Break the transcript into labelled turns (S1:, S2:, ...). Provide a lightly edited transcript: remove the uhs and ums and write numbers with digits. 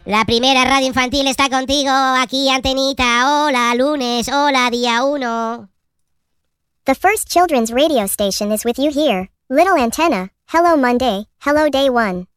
S1: La primera radio infantil está contigo, aquí Antenita. Hola, lunes, hola, día 1.
S2: The first children's radio station is with you here. Little Antenna, hello Monday, hello day 1.